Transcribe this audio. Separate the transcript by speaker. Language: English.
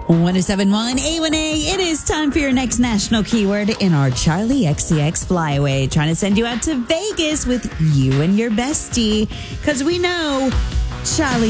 Speaker 1: 1071 A1A. It is time for your next national keyword in our Charlie XCX flyaway. Trying to send you out to Vegas with you and your bestie. Because we know Charlie